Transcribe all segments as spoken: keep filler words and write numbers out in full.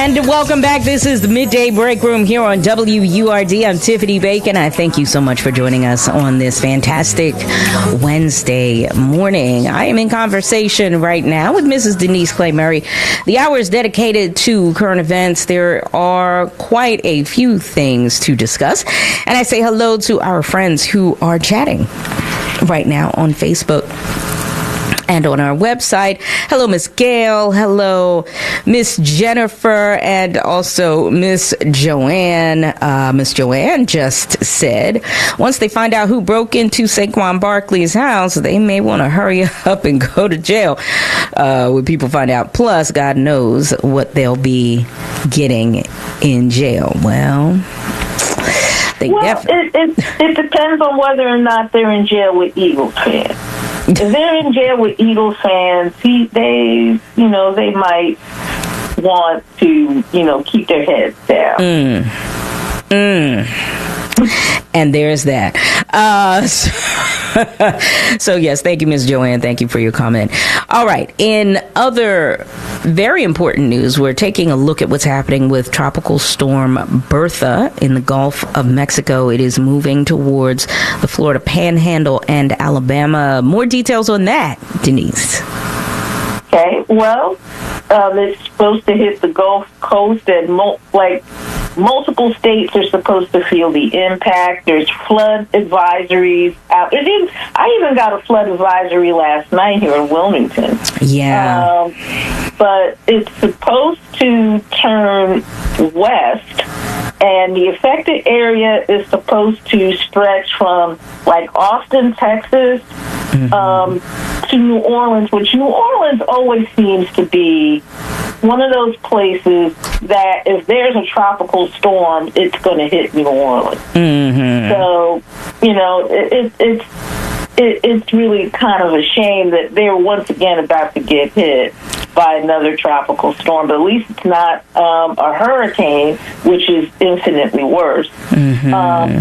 And welcome back. This is the Midday Break Room here on W U R D. I'm Tiffany Bacon. I thank you so much for joining us on this fantastic Wednesday morning. I am in conversation right now with Missus Denise Clay Murray. The hour is dedicated to current events. There are quite a few things to discuss. And I say hello to our friends who are chatting right now on Facebook and on our website. Hello, Miss Gail. Hello, Miss Jennifer, and also Miss Joanne. Uh, Miss Joanne just said, once they find out who broke into Saquon Barkley's house, they may want to hurry up and go to jail uh, when people find out. Plus, God knows what they'll be getting in jail. Well, they well definitely... it, it, it depends on whether or not they're in jail with Eagles fans. If they're in jail with Eagles fans, he, they, you know, they might want to, you know, keep their heads down. Mm. Mm. And there's that. Uh, so, so, yes, thank you, Miz Joanne. Thank you for your comment. All right. In other very important news, we're taking a look at what's happening with Tropical Storm Bertha in the Gulf of Mexico. It is moving towards the Florida Panhandle and Alabama. More details on that, Denise. Okay. Well, um, it's supposed to hit the Gulf Coast and mo- like multiple states are supposed to feel the impact. There's flood advisories out. It even, I even got a flood advisory last night here in Wilmington. Yeah. Um, but it's supposed to turn west, and the affected area is supposed to stretch from, like, Austin, Texas, mm-hmm. um, to New Orleans, which New Orleans always seems to be one of those places that if there's a tropical storm, it's going to hit New Orleans. Mm-hmm. So, you know, it, it, it's it, it's really kind of a shame that they're once again about to get hit by another tropical storm. But at least it's not um, a hurricane, which is infinitely worse. Mm-hmm.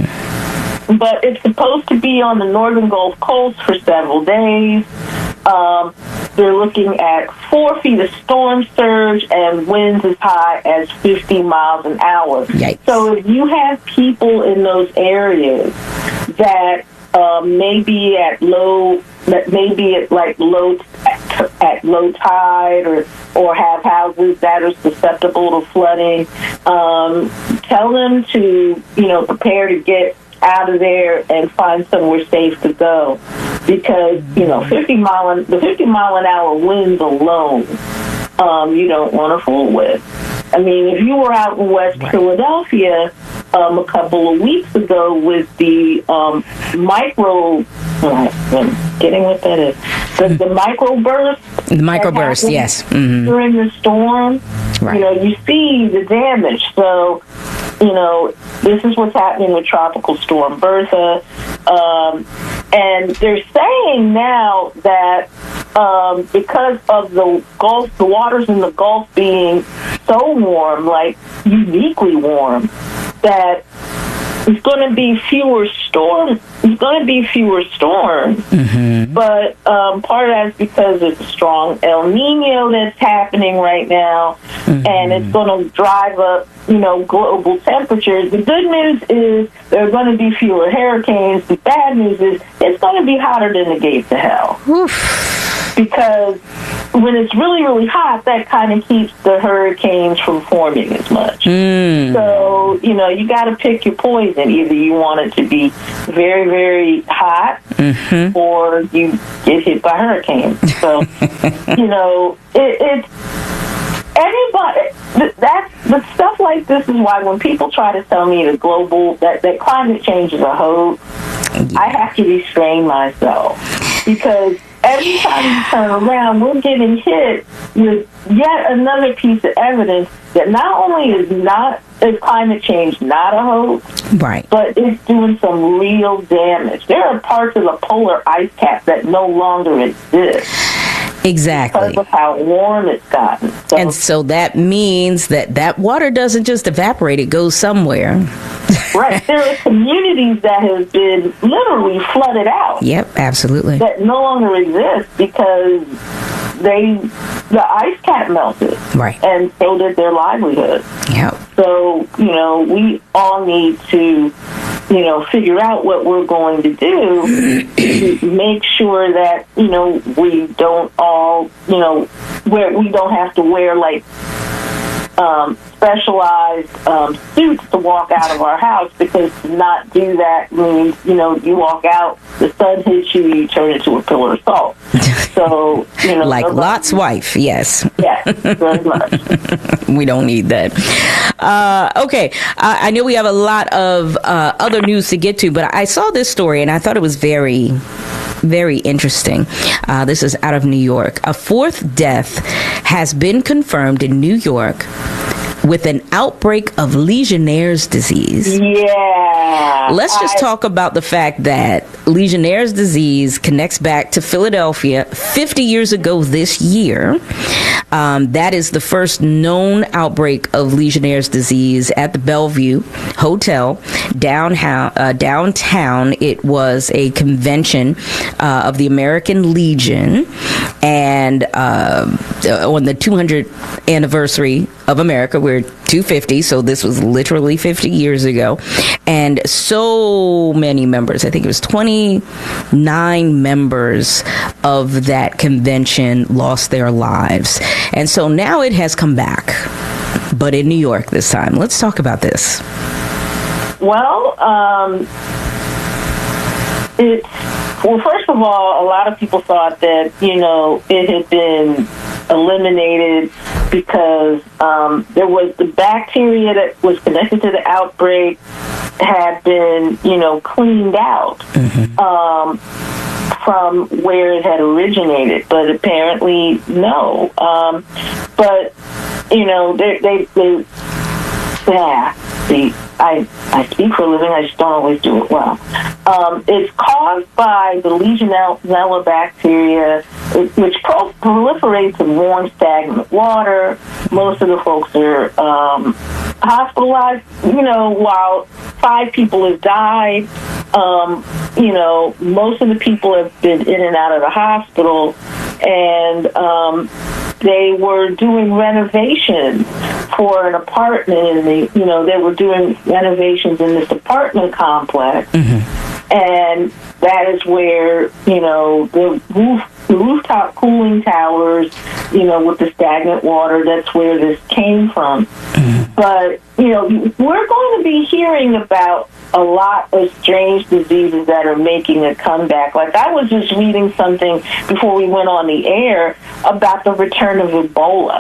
Um, but it's supposed to be on the northern Gulf Coast for several days. Um, they're looking at four feet of storm surge and winds as high as fifty miles an hour. Yikes. So if you have people in those areas that um, may be at low, that may be at like low at, at low tide, or or have houses that are susceptible to flooding, um, tell them to you know prepare to get out of there and find somewhere safe to go, because you know fifty mile an, the fifty mile an hour winds alone, um, you don't want to fool with. I mean, if you were out in West right. Philadelphia um, a couple of weeks ago with the um, micro, I'm getting what that is, the, the microburst. The microburst, yes. Mm-hmm. During the storm, right. you know, you see the damage. So, you know, this is what's happening with Tropical Storm Bertha. Um, and they're saying now that um, because of the Gulf, the waters in the Gulf being so warm, like uniquely warm, that there's going to be fewer storms. There's going to be fewer storms, mm-hmm. but um, part of that is because of the strong El Nino that's happening right now, mm-hmm. and it's going to drive up, you know, global temperatures. The good news is there are going to be fewer hurricanes. The bad news is it's going to be hotter than the gates of hell. Oof. Because when it's really, really hot, that kind of keeps the hurricanes from forming as much. Mm. So, you know, you got to pick your poison. Either you want it to be very, very hot, mm-hmm. or you get hit by hurricanes. So, you know, it, it's anybody. That's the stuff like this is why when people try to tell me the global that, that climate change is a hoax, yeah. I have to restrain myself, because every time you turn around, we're getting hit with yet another piece of evidence that not only is not is climate change not a hoax, right, but it's doing some real damage. There are parts of the polar ice cap that no longer exist. Exactly. Because of how warm it's gotten. So, and so that means that that water doesn't just evaporate, it goes somewhere. Right. There are communities that have been literally flooded out. Yep, absolutely. That no longer exist because they the ice cap melted, right, and so did their livelihood. Yeah. So you know, we all need to, you know, figure out what we're going to do to make sure that, you know, we don't all, you know, where we don't have to wear like um, specialized um, suits to walk out of our house, because to not do that means, you know, you walk out, the sun hits you, you turn into a pillar of salt. So, you know, like Lot's wife, yes. Yes, very much. We don't need that. Uh, okay, I, I know we have a lot of uh, other news to get to, but I saw this story and I thought it was very, very interesting. Uh, this is out of New York. A fourth death has been confirmed in New York with an outbreak of Legionnaire's disease. Yeah. Let's just I, talk about the fact that Legionnaire's disease connects back to Philadelphia fifty years ago this year. Um, that is the first known outbreak of Legionnaire's disease at the Bellevue Hotel downtown. Uh, downtown. It was a convention uh, of the American Legion, and uh, on the two hundredth anniversary of America, we're two fifty, so this was literally fifty years ago, and so many members, I think it was twenty-nine members of that convention lost their lives. And so now it has come back, but in New York this time. Let's talk about this. Well, um, it's, well, first of all, a lot of people thought that, you know, it had been eliminated because um, there was the bacteria that was connected to the outbreak had been, you know, cleaned out mm-hmm. um, from where it had originated. But apparently, no. Um, but, you know, they, they, they yeah, see, I, I speak for a living, I just don't always do it well. Um, it's caused by the Legionella bacteria, which pro- proliferates in warm, stagnant water. Most of the folks are um, hospitalized. You know, while five people have died, um, you know, most of the people have been in and out of the hospital, and um, they were doing renovations for an apartment in the, you know, they were doing renovations in this apartment complex. Mm-hmm. And that is where, you know, the roof, the rooftop cooling towers, you know, with the stagnant water, that's where this came from. Mm-hmm. But, you know, we're going to be hearing about a lot of strange diseases that are making a comeback. Like, I was just reading something before we went on the air about the return of Ebola.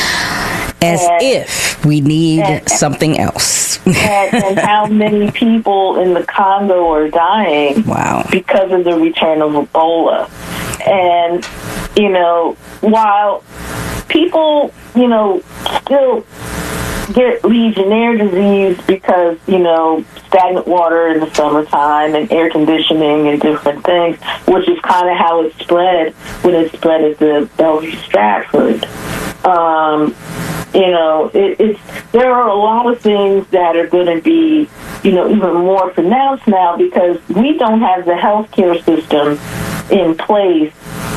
As and, if we need and, something else. and, and how many people in the Congo are dying wow. because of the return of Ebola. And, you know, while people, you know, still get Legionnaire disease because, you know, stagnant water in the summertime and air conditioning and different things, which is kind of how it spread when it spread at the Bellevue Stratford. Um, you know, it, it's there are a lot of things that are going to be, you know, even more pronounced now because we don't have the healthcare system in place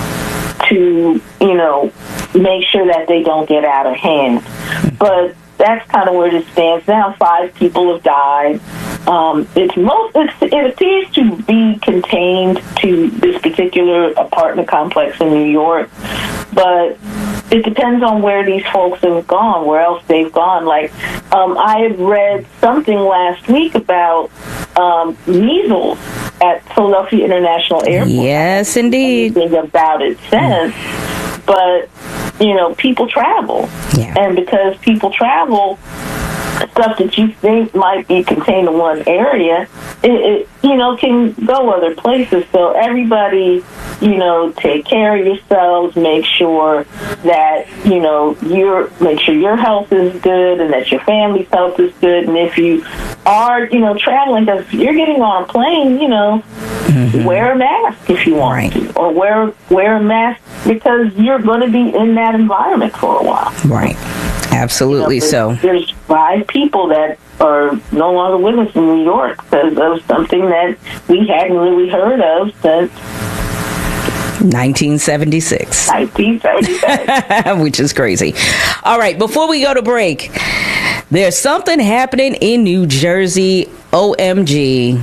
to, you know, make sure that they don't get out of hand. But that's kind of where it stands now. Five people have died. Um, it's most. It's, it appears to be contained to this particular apartment complex in New York, but it depends on where these folks have gone, where else they've gone. Like, um, I had read something last week about um, measles at Philadelphia International Airport. Yes, indeed. Anything about it since, mm. but you know, people travel, yeah. and because people travel, stuff that you think might be contained in one area, it, it you know, can go other places. So everybody, you know, take care of yourselves. Make sure that, you know, you're, make sure your health is good and that your family's health is good. And if you are, you know, traveling, because you're getting on a plane, you know, mm-hmm. wear a mask if you want right. to, or wear wear a mask because you're going to be in that environment for a while. Right. Absolutely. You know, so there's five people that are no longer with us in New York because of something that we hadn't really heard of since nineteen seventy-six. nineteen seventy-six. Which is crazy. All right, before we go to break, there's something happening in New Jersey. O M G.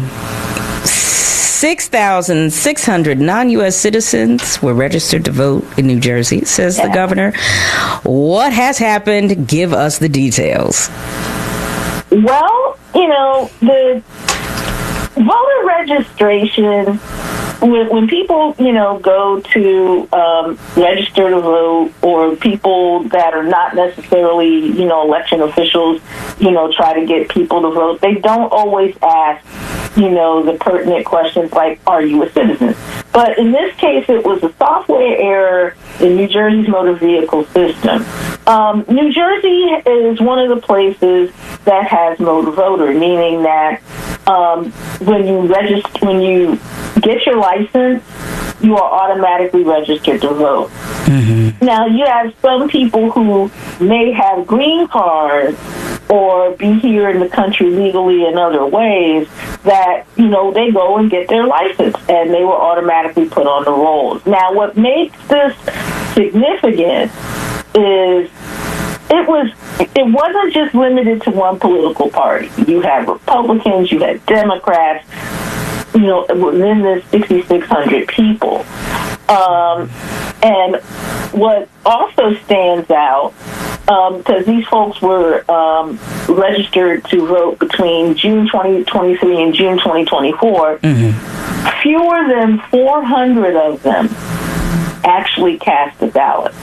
six thousand six hundred non-U S citizens were registered to vote in New Jersey, says yeah. the governor. What has happened? Give us the details. Well, you know, the voter registration, when, when people, you know, go to um, register to vote, or people that are not necessarily, you know, election officials, you know, try to get people to vote, they don't always ask, you know, the pertinent questions like, are you a citizen? But in this case, it was a software error in New Jersey's motor vehicle system. Um, New Jersey is one of the places that has motor voter, meaning that um, when you register, when you get your license, you are automatically registered to vote. Mm-hmm. Now, you have some people who may have green cards or be here in the country legally in other ways that, you know, they go and get their license and they were automatically put on the rolls. Now, what makes this significant is it was it wasn't just limited to one political party. You had Republicans, you had Democrats, you know, within this sixty-six hundred people. Um, and what also stands out, because um, these folks were um, registered to vote between June twenty twenty-three and June twenty twenty-four, mm-hmm. fewer than four hundred of them actually cast a ballot.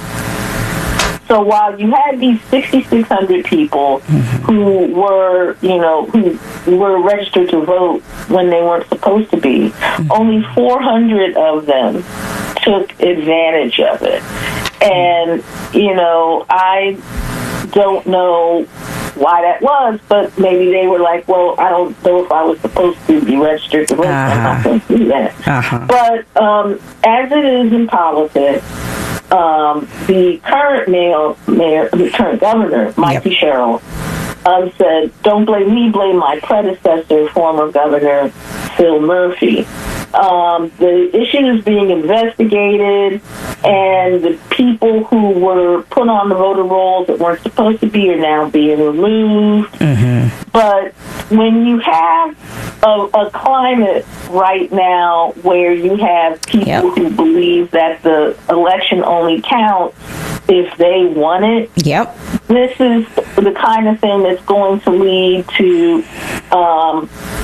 So while you had these sixty-six hundred people mm-hmm. who were, you know, who were registered to vote when they weren't supposed to be, mm-hmm. only four hundred of them took advantage of it. And, you know, I don't know why that was, but maybe they were like, well, I don't know if I was supposed to be registered to vote. Uh-huh. I'm not going to do that. Uh-huh. But um, as it is in politics, Um, the current mayor, mayor, the current governor, Mike yep. Sherrill, um, said, "Don't blame me, blame my predecessor, former Governor Phil Murphy." Um, the issue is being investigated, and the people who were put on the voter rolls that weren't supposed to be are now being removed. Mm-hmm. But when you have a, a climate right now where you have people yep. who believe that the election only counts if they won it, yep. this is the kind of thing that's going to lead to um,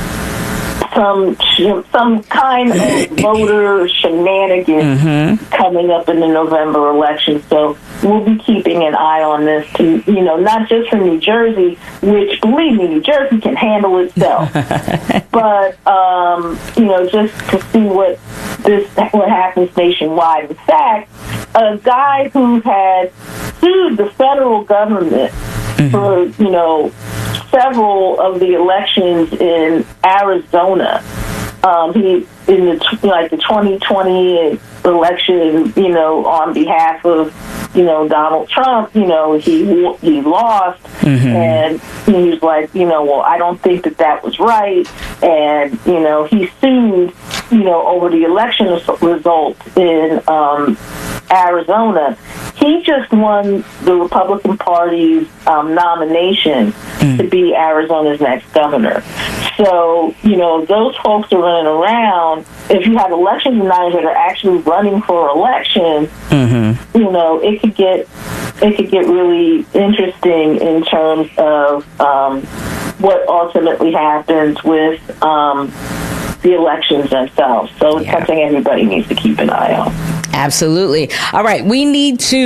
some some kind of voter shenanigans mm-hmm. coming up in the November election. So we'll be keeping an eye on this, to, you know, not just for New Jersey, which, believe me, New Jersey can handle itself, but, um, you know, just to see what this what happens nationwide. In fact, a guy who had sued the federal government mm-hmm. for, you know, several of the elections in Arizona. Um, he in the like the twenty twenty election, you know, on behalf of, you know, Donald Trump, you know, he he lost, mm-hmm. and he was like, you know, well, I don't think that that was right, and you know, he sued, you know, over the election result in um, Arizona. He just won the Republican Party's um, nomination mm. to be Arizona's next governor. So, you know, those folks are running around. If you have election deniers that are actually running for election, mm-hmm. you know, it could get it could get really interesting in terms of um, what ultimately happens with um, the elections themselves. So it's yeah. something everybody needs to keep an eye on. Absolutely. All right, we need to